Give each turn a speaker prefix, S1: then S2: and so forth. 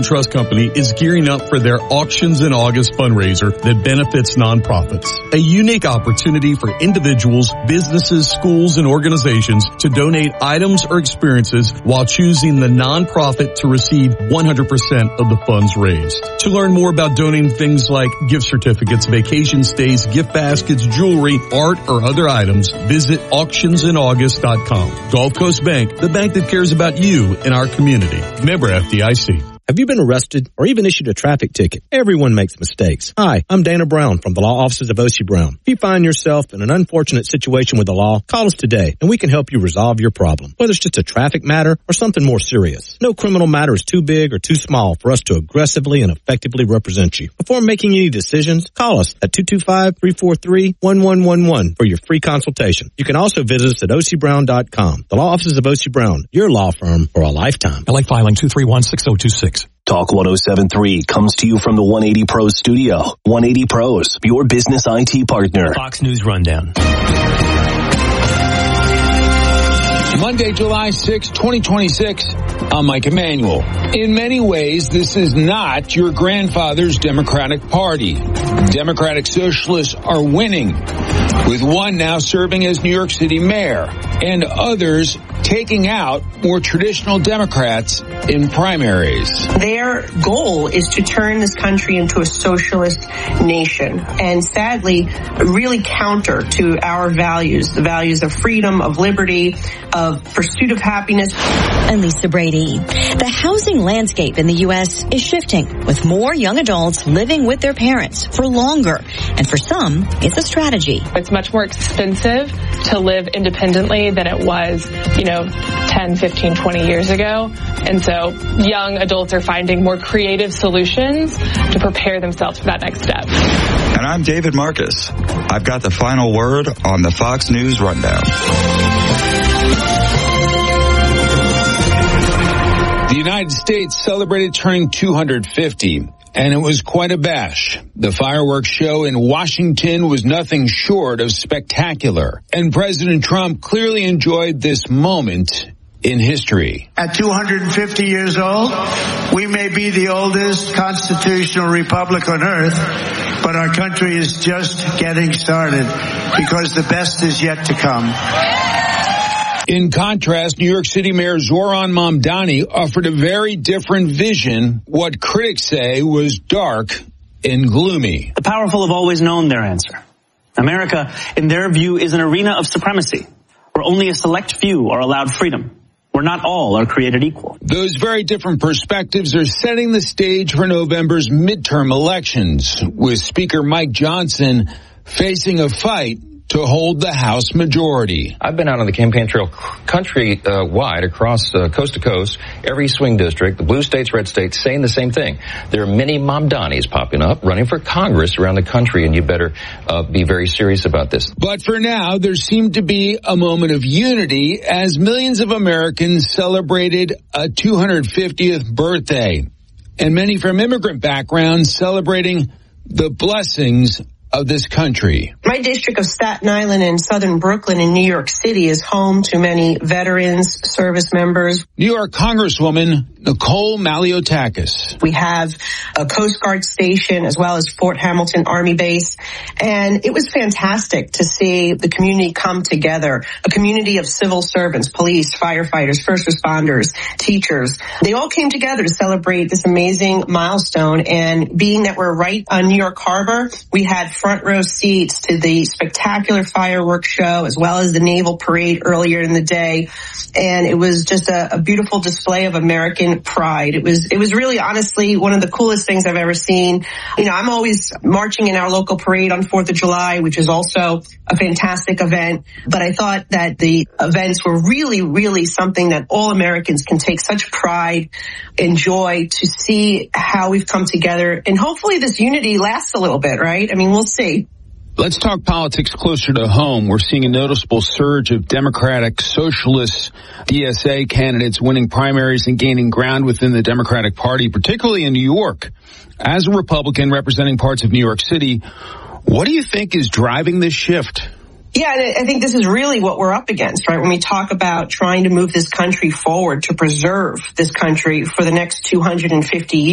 S1: Trust Company is gearing up for their Auctions in August fundraiser that benefits nonprofits. A unique opportunity for individuals, businesses, schools, and organizations to donate items or experiences while choosing the nonprofit to receive 100% of the funds raised. To learn more about donating things like gift certificates, vacation stays, gift baskets, jewelry, art, or other items, visit auctionsinaugust.com. Gulf Coast Bank, the bank that cares about you and our community. Member FDIC.
S2: Have you been arrested or even issued a traffic ticket? Everyone makes mistakes. Hi, I'm Dana Brown from the law offices of O.C. Brown. If you find yourself in an unfortunate situation with the law, call us today and we can help you resolve your problem, whether it's just a traffic matter or something more serious. No criminal matter is too big or too small for us to aggressively and effectively represent you. Before making any decisions, call us at 225-343-1111 for your free consultation. You can also visit us at ocbrown.com. The law offices of O.C. Brown, your law firm for a lifetime.
S3: LA filing 231-6026.
S4: Talk 107.3 comes to you from the 180 Pros studio. 180 Pros, your business IT partner.
S5: Fox News Rundown.
S6: Monday, July 6, 2026. I'm Mike Emanuel. In many ways, this is not your grandfather's Democratic Party. Democratic Socialists are winning, with one now serving as New York City mayor and others taking out more traditional Democrats in primaries.
S7: Their goal is to turn this country into a socialist nation, and sadly, really counter to our values, the values of freedom, of liberty, of pursuit of happiness.
S8: I'm Lisa Brady. The housing landscape in the U.S. is shifting, with more young adults living with their parents for longer. And for some, it's a strategy.
S9: It's much more expensive to live independently than it was, 10, 15, 20 years ago. And so young adults are finding more creative solutions to prepare themselves for that next step.
S10: And I'm David Marcus. I've got the final word on the Fox News Rundown.
S6: The United States celebrated turning 250, and it was quite a bash. The fireworks show in Washington was nothing short of spectacular, and President Trump clearly enjoyed this moment in history.
S11: At 250 years old, we may be the oldest constitutional republic on earth, but our country is just getting started because the best is yet to come.
S6: In contrast, New York City Mayor Zoran Mamdani offered a very different vision, what critics say was dark and gloomy.
S5: The powerful have always known their answer. America, in their view, is an arena of supremacy, where only a select few are allowed freedom, where not all are created equal.
S6: Those very different perspectives are setting the stage for November's midterm elections, with Speaker Mike Johnson facing a fight to hold the House majority.
S12: I've been out on the campaign trail country-wide, across coast to coast, every swing district, the blue states, red states, saying the same thing. There are many Mamdanis popping up, running for Congress around the country, and you better be very serious about this.
S6: But for now, there seemed to be a moment of unity as millions of Americans celebrated a 250th birthday, and many from immigrant backgrounds celebrating the blessings of this country.
S7: My district of Staten Island and Southern Brooklyn in New York City is home to many veterans, service members.
S6: New York Congresswoman Nicole Maliotakis.
S7: We have a Coast Guard station as well as Fort Hamilton Army Base. And it was fantastic to see the community come together, a community of civil servants, police, firefighters, first responders, teachers. They all came together to celebrate this amazing milestone. And being that we're right on New York Harbor, we had front row seats to the spectacular fireworks show as well as the naval parade earlier in the day. And it was just a beautiful display of American pride. It was really honestly one of the coolest things I've ever seen. I'm always marching in our local parade on 4th of July, which is also a fantastic event. But I thought that the events were really, really something that all Americans can take such pride and joy to see how we've come together. And hopefully this unity lasts a little bit, right? I mean, we'll see.
S6: Let's talk politics closer to home. We're seeing a noticeable surge of Democratic Socialist DSA candidates winning primaries and gaining ground within the Democratic Party, particularly in New York. As a Republican representing parts of New York City, what do you think is driving this shift?
S7: Yeah, and I think this is really what we're up against, right? When we talk about trying to move this country forward, to preserve this country for the next 250 years.